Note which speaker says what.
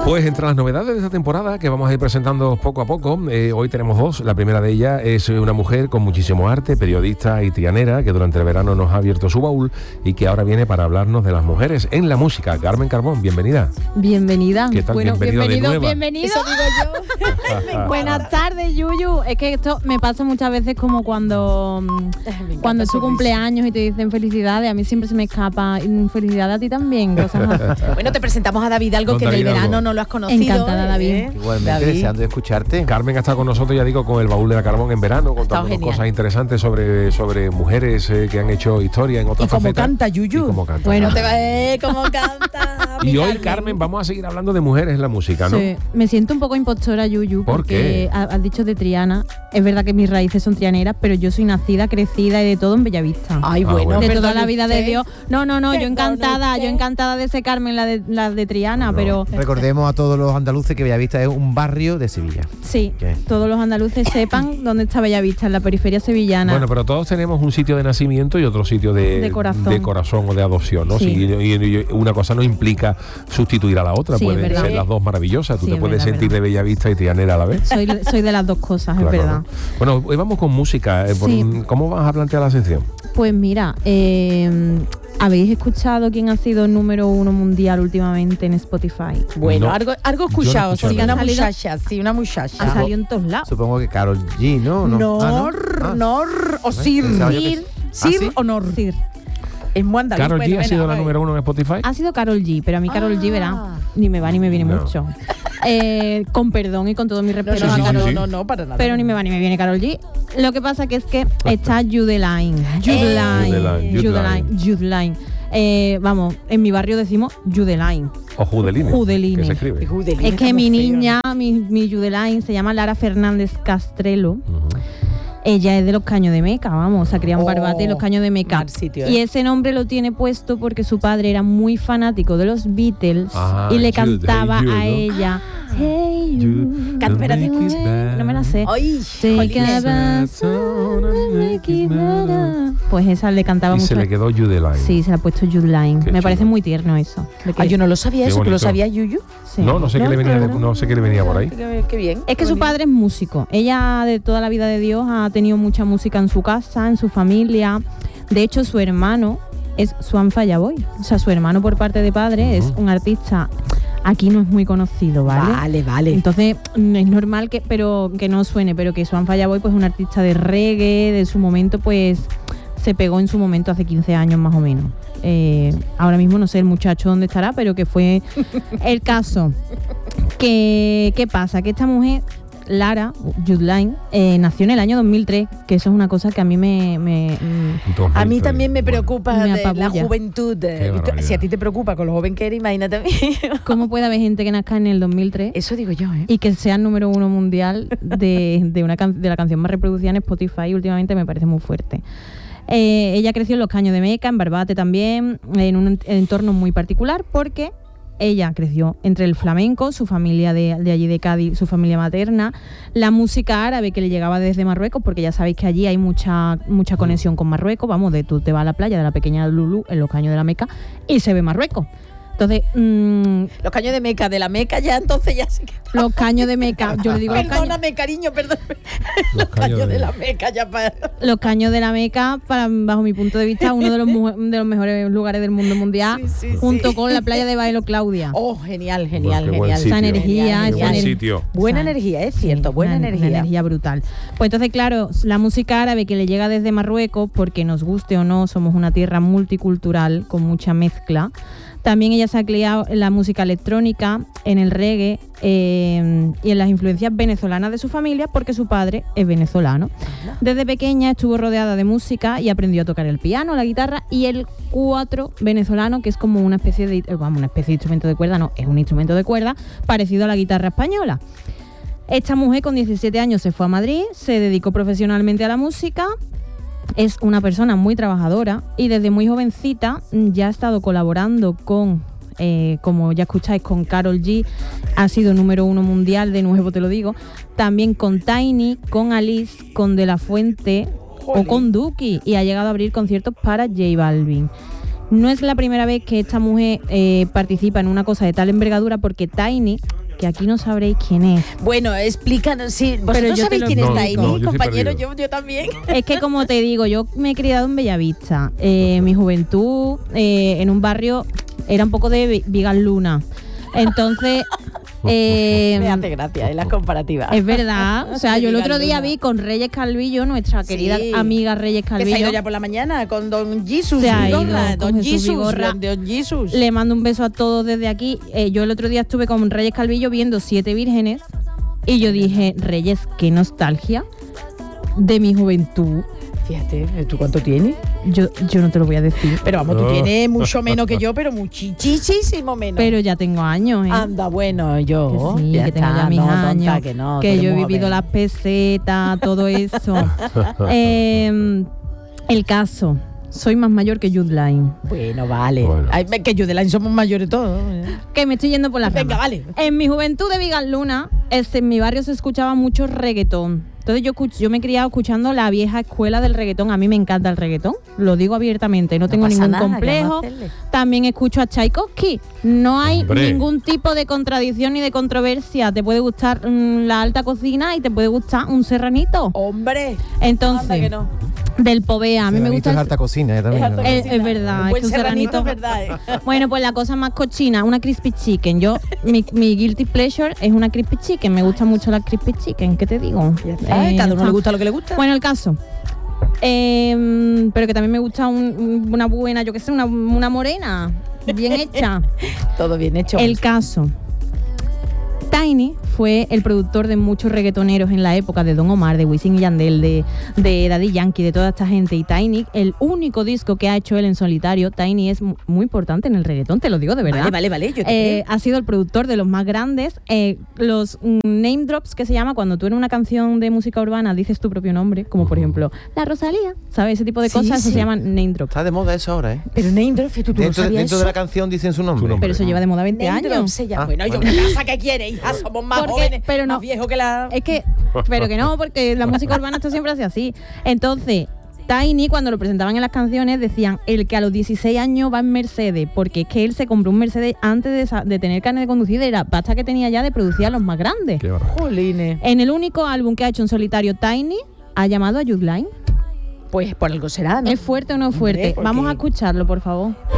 Speaker 1: Pues entre las novedades de esta temporada que vamos a ir presentando poco a poco, hoy tenemos dos. La primera de ellas es una mujer con muchísimo arte, periodista y trianera, que durante el verano nos ha abierto su baúl y que ahora viene para hablarnos de las mujeres en la música. Carmen Carbón, bienvenida.
Speaker 2: Bienvenida.
Speaker 1: ¿Qué tal?
Speaker 2: Bueno, bienvenido. Eso
Speaker 3: digo yo.
Speaker 2: Buenas tardes, Yuyu. Es que esto me pasa muchas veces como cuando es tu cumpleaños y te dicen felicidades. A mí siempre se me escapa felicidades a ti también. Cosas así.
Speaker 3: Bueno, te presentamos a David Algo, que en el verano no lo has conocido.
Speaker 2: Encantada, David.
Speaker 4: Igualmente,
Speaker 3: David.
Speaker 4: deseando escucharte.
Speaker 1: Carmen ha estado con nosotros, ya digo, con el baúl de la Carbón en verano, contándonos cosas interesantes sobre mujeres que han hecho historia en otras
Speaker 3: Y como
Speaker 1: facetas.
Speaker 3: canta Yuyu.
Speaker 1: Y como canta.
Speaker 2: Bueno,
Speaker 3: Como canta.
Speaker 1: Y hoy, Carmen, vamos a seguir hablando de mujeres en la música, ¿no?
Speaker 2: Sí, me siento un poco impostora, Yuyu,
Speaker 1: ¿Por
Speaker 2: porque
Speaker 1: qué?
Speaker 2: has dicho de Triana. Es verdad que mis raíces son trianeras, pero yo soy nacida, crecida y de todo en Bellavista.
Speaker 3: Ay,
Speaker 1: bueno.
Speaker 3: bueno.
Speaker 2: De toda
Speaker 3: perdone
Speaker 2: la vida de
Speaker 3: usted.
Speaker 2: Dios. No, yo encantada,
Speaker 3: usted.
Speaker 2: yo encantada de ese Carmen, la de Triana, pero
Speaker 4: Recordemos a todos los andaluces que Bellavista es un barrio de Sevilla.
Speaker 2: sí,
Speaker 4: ¿Qué?
Speaker 2: todos los andaluces sepan dónde está Bellavista, en la periferia sevillana.
Speaker 1: Bueno, pero todos tenemos un sitio de nacimiento y otro sitio de corazón o de adopción, ¿no?
Speaker 2: Sí.
Speaker 1: Y una cosa no implica sustituir a la otra,
Speaker 2: Sí, es
Speaker 1: pueden
Speaker 2: verdad.
Speaker 1: ser las dos maravillosas. Tú
Speaker 2: Sí,
Speaker 1: te
Speaker 2: es
Speaker 1: puedes
Speaker 2: verdad,
Speaker 1: sentir de Bellavista y trianera a la vez.
Speaker 2: Soy de las dos cosas,
Speaker 1: Claro,
Speaker 2: es verdad.
Speaker 1: ¿no? Bueno, hoy vamos con música.
Speaker 2: Sí.
Speaker 1: ¿Cómo vas a plantear la sección?
Speaker 2: Pues mira, ¿habéis escuchado quién ha sido número 1 mundial últimamente en Spotify?
Speaker 3: Bueno,
Speaker 1: No.
Speaker 3: algo
Speaker 1: Yo no he
Speaker 3: escuchado.
Speaker 1: escuchado
Speaker 3: Sí, una
Speaker 2: nada.
Speaker 3: muchacha, sí, una muchacha.
Speaker 2: Ha salido en todos lados.
Speaker 4: Supongo que Karol G, ¿no?
Speaker 3: Nor o Sir.
Speaker 4: pensaba yo que
Speaker 3: Sir,
Speaker 4: sí.
Speaker 3: Sir o Nor.
Speaker 2: Sir.
Speaker 3: Es muy andaluz.
Speaker 1: ¿Karol G
Speaker 3: Bueno,
Speaker 1: ha sido
Speaker 3: venga,
Speaker 1: la
Speaker 3: a ver.
Speaker 1: número 1 en Spotify?
Speaker 2: Ha sido Karol G, pero a mí Karol G, verá, ni me va ni me viene
Speaker 1: No.
Speaker 2: mucho. Con perdón y con todo mi respeto
Speaker 3: No,
Speaker 2: a
Speaker 1: sí,
Speaker 2: Karol
Speaker 1: sí.
Speaker 2: G,
Speaker 3: no, para nada.
Speaker 2: pero ni me va ni me viene Karol G. Lo que pasa que es que está Judeline. Vamos, en mi barrio decimos Judeline.
Speaker 1: ¿O Judeline?
Speaker 2: Judeline.
Speaker 1: Que se escribe.
Speaker 2: Es que mi niña, mi Judeline, se llama Lara Fernández Castrelo.
Speaker 1: Ujú.
Speaker 2: Ella es de los Caños de Meca, vamos, se ha criado en Barbate y los Caños de Meca.
Speaker 3: mal sitio,
Speaker 2: Y ese nombre lo tiene puesto porque su padre era muy fanático de los Beatles y le
Speaker 1: Jude,
Speaker 2: cantaba
Speaker 1: Hey Jude,
Speaker 2: a
Speaker 1: ¿no?
Speaker 2: ella. Hey you.
Speaker 3: Espérate.
Speaker 2: No me la sé.
Speaker 3: Ay,
Speaker 2: Take a bath, make it better. Pues esa le cantaba
Speaker 1: Y
Speaker 2: mucho.
Speaker 1: se le quedó Judeline.
Speaker 2: Sí, se le ha puesto Judeline.
Speaker 1: Qué
Speaker 2: Me parece
Speaker 1: chulo.
Speaker 2: muy tierno eso. de que-
Speaker 3: Ay, yo no lo sabía
Speaker 1: Qué
Speaker 3: eso. ¿Tú lo
Speaker 1: bonito.
Speaker 3: sabías, Yuyu?
Speaker 2: sí.
Speaker 1: No sé qué le venía,
Speaker 2: claro.
Speaker 1: no sé qué le venía por ahí.
Speaker 3: Qué bien.
Speaker 2: Es que su padre es músico. Ella de toda la vida de Dios ha tenido mucha música en su casa, en su familia. De hecho, su hermano es Swan Fallaboy. O sea, su hermano por parte de padre es un artista. Aquí no es muy conocido, ¿vale?
Speaker 3: Vale.
Speaker 2: Entonces es normal que no suene, pero que Swan Fallaboy pues es un artista de reggae, de su momento pues se pegó en su momento hace 15 años más o menos. Ahora mismo no sé el muchacho dónde estará, pero que fue el caso. ¿Qué pasa? Que esta mujer, Lara Judeline, nació en el año 2003, que eso es una cosa que a mí
Speaker 3: A mí también me preocupa
Speaker 2: Me
Speaker 3: de la
Speaker 2: apabulla.
Speaker 3: juventud.
Speaker 1: barbaridad.
Speaker 3: Si a ti te preocupa con lo joven que eres, imagínate a mí.
Speaker 2: ¿Cómo puede haber gente que nazca en el 2003
Speaker 3: Eso digo yo, ¿eh?
Speaker 2: y que sea número 1 mundial de la canción más reproducida en Spotify? Últimamente me parece muy fuerte. Ella creció en los Caños de Meca, en Barbate también, en un entorno muy particular, porque ella creció entre el flamenco, su familia de allí de Cádiz, su familia materna, la música árabe que le llegaba desde Marruecos, porque ya sabéis que allí hay mucha conexión con Marruecos. Vamos, tú te vas a la playa de la pequeña Lulú en los Caños de la Meca y se ve Marruecos. Entonces,
Speaker 3: Los Caños de Meca, de la Meca ya, entonces ya sí que...
Speaker 2: los Caños de Meca, yo le digo los caños.
Speaker 3: Perdóname, cariño, perdóname.
Speaker 1: Los
Speaker 3: Los Caños
Speaker 1: Caños
Speaker 3: de
Speaker 1: de-
Speaker 3: la Meca ya para...
Speaker 2: Los Caños de la Meca, bajo mi punto de vista, uno de los mejores lugares del mundo mundial,
Speaker 3: Sí,
Speaker 2: junto con la playa de Bailo Claudia.
Speaker 3: Oh, genial,
Speaker 1: Qué buen
Speaker 3: genial.
Speaker 1: sitio.
Speaker 2: Esa energía,
Speaker 1: Qué
Speaker 2: esa
Speaker 1: buen
Speaker 2: ener-
Speaker 1: sitio.
Speaker 3: Buena
Speaker 2: Esa-
Speaker 3: energía, es cierto,
Speaker 2: Sí,
Speaker 3: buena
Speaker 2: una energía brutal. Pues entonces, claro, la música árabe que le llega desde Marruecos, porque nos guste o no, somos una tierra multicultural con mucha mezcla. También ella se ha criado en la música electrónica, en el reggae y en las influencias venezolanas de su familia, porque su padre es venezolano. Desde pequeña estuvo rodeada de música y aprendió a tocar el piano, la guitarra y el cuatro venezolano, que es como una especie de instrumento de cuerda, no, es un instrumento de cuerda parecido a la guitarra española. Esta mujer con 17 años se fue a Madrid, se dedicó profesionalmente a la música. Es una persona muy trabajadora y desde muy jovencita ya ha estado colaborando con, como ya escucháis, con Karol G, ha sido número 1 mundial, de nuevo te lo digo, también con Tiny, con Alice, con De La Fuente o con Duki, y ha llegado a abrir conciertos para J Balvin. no es la primera vez que esta mujer participa en una cosa de tal envergadura, porque Tiny, que aquí no sabréis quién es.
Speaker 3: Bueno, explícanos, sí, vosotros
Speaker 2: yo
Speaker 3: sabéis
Speaker 2: te
Speaker 3: quién
Speaker 2: lo
Speaker 3: está
Speaker 2: digo.
Speaker 3: ahí,
Speaker 1: No, yo estoy
Speaker 3: compañero,
Speaker 1: perdido.
Speaker 3: yo también.
Speaker 2: Es que, como te digo, yo me he criado en Bellavista. Mi juventud en un barrio era un poco de Vigas Luna. Entonces,
Speaker 3: Me hace gracia las comparativas.
Speaker 2: es verdad. O sea, yo el
Speaker 3: Vigas
Speaker 2: otro día
Speaker 3: Luna.
Speaker 2: vi con Reyes Calvillo, nuestra querida
Speaker 3: Sí.
Speaker 2: amiga Reyes
Speaker 3: Que se ha
Speaker 2: Calvillo.
Speaker 3: ido ya por la mañana con Don Jesus.
Speaker 2: Se ha ido
Speaker 3: Vigorra,
Speaker 2: con
Speaker 3: Don
Speaker 2: Jesús
Speaker 3: Jesus,
Speaker 2: Vigorra.
Speaker 3: Don Jesus.
Speaker 2: Le mando un beso a todos desde aquí. Yo el otro día estuve con Reyes Calvillo viendo 7 vírgenes y yo dije, Reyes, qué nostalgia de mi juventud.
Speaker 3: Fíjate, ¿tú cuánto tienes?
Speaker 2: Yo no te lo voy a decir,
Speaker 3: Pero vamos, tú
Speaker 1: Oh.
Speaker 3: tienes mucho menos que yo, pero muchísimo menos.
Speaker 2: pero ya tengo años, ¿eh?
Speaker 3: Anda, bueno, yo.
Speaker 2: Que sí,
Speaker 3: ya
Speaker 2: que tengo
Speaker 3: está,
Speaker 2: ya mis
Speaker 3: no, tonta,
Speaker 2: años,
Speaker 3: que no,
Speaker 2: que
Speaker 3: tú
Speaker 2: yo he
Speaker 3: eres
Speaker 2: vivido
Speaker 3: joven.
Speaker 2: las pesetas, todo eso. El caso, soy más mayor que Jude Line.
Speaker 3: Bueno, vale.
Speaker 1: Bueno.
Speaker 3: Ay, que yo de la somos mayores todos.
Speaker 2: Que me estoy yendo por las
Speaker 3: Venga,
Speaker 2: ramas.
Speaker 3: vale.
Speaker 2: En mi juventud de Vigas Luna, en mi barrio se escuchaba mucho reggaetón. Entonces yo me he criado escuchando la vieja escuela del reggaetón. A mí me encanta el reggaetón, lo digo abiertamente, no tengo
Speaker 3: pasa
Speaker 2: ningún
Speaker 3: nada, ¿qué
Speaker 2: complejo.
Speaker 3: vamos a hacerle?
Speaker 2: También escucho a Tchaikovsky. No hay
Speaker 1: Hombre.
Speaker 2: ningún tipo de contradicción ni de controversia. Te puede gustar la alta cocina y te puede gustar un serranito.
Speaker 3: Hombre.
Speaker 2: Entonces,
Speaker 3: Anda que no.
Speaker 2: del Povea, a mí me gusta
Speaker 4: es
Speaker 2: el-
Speaker 4: alta cocina, también.
Speaker 3: Es alta
Speaker 4: ¿no?
Speaker 3: cocina.
Speaker 2: es verdad,
Speaker 3: Un
Speaker 2: es
Speaker 3: buen
Speaker 2: que un
Speaker 3: serranito
Speaker 2: serranito-
Speaker 3: es verdad,
Speaker 2: Bueno, pues la cosa más cochina, una crispy chicken. Mi guilty pleasure es una crispy chicken. Me gusta mucho la crispy chicken. ¿Qué te digo?
Speaker 3: Ya está, cada uno
Speaker 2: está.
Speaker 3: le gusta lo que le gusta.
Speaker 2: Bueno, el caso. Pero que también me gusta una buena, yo qué sé, una morena bien hecha.
Speaker 3: Todo bien hecho.
Speaker 2: El caso. Tiny fue el productor de muchos reggaetoneros en la época de Don Omar, de Wisin y Yandel, de Daddy Yankee, de toda esta gente. Y Tiny, el único disco que ha hecho él en solitario, Tiny es muy importante en el reggaetón, te lo digo de verdad.
Speaker 3: Vale, yo te creo.
Speaker 2: Ha sido el productor de los más grandes. Los name drops, que se llama cuando tú en una canción de música urbana dices tu propio nombre, como por ejemplo La Rosalía, ¿sabes? Ese tipo de
Speaker 3: Sí,
Speaker 2: cosas, eso
Speaker 3: sí.
Speaker 2: se llaman name drops.
Speaker 4: Está de moda eso ahora, ¿eh?
Speaker 3: Pero name drop, tú no
Speaker 4: Dentro,
Speaker 3: sabías
Speaker 4: dentro
Speaker 3: eso.
Speaker 4: de la canción dicen su nombre.
Speaker 1: Su nombre.
Speaker 2: Pero eso lleva de moda 20
Speaker 3: Name drop
Speaker 2: años.
Speaker 3: se llama.
Speaker 4: Ah,
Speaker 3: Bueno, yo
Speaker 4: bueno.
Speaker 3: qué pasa, ¿qué quieres, hija? Somos más
Speaker 2: Porque-
Speaker 3: jóvenes,
Speaker 2: pero no.
Speaker 3: más viejos que la...
Speaker 2: Es que, pero que no, porque la música urbana esto siempre hace así. Entonces, Tiny, cuando lo presentaban en las canciones, decían el que a los 16 años va en Mercedes, porque es que él se compró un Mercedes antes de tener carne de conducir, era basta que tenía ya de producir a los más grandes.
Speaker 1: Qué barbaridad.
Speaker 3: Jolines.
Speaker 2: En el único álbum que ha hecho en solitario Tiny, ha llamado a Jude Line.
Speaker 3: Pues por algo será, ¿no?
Speaker 2: ¿Es fuerte o no es fuerte?
Speaker 3: Hombre,
Speaker 2: Vamos a
Speaker 3: porque-
Speaker 2: escucharlo, por favor.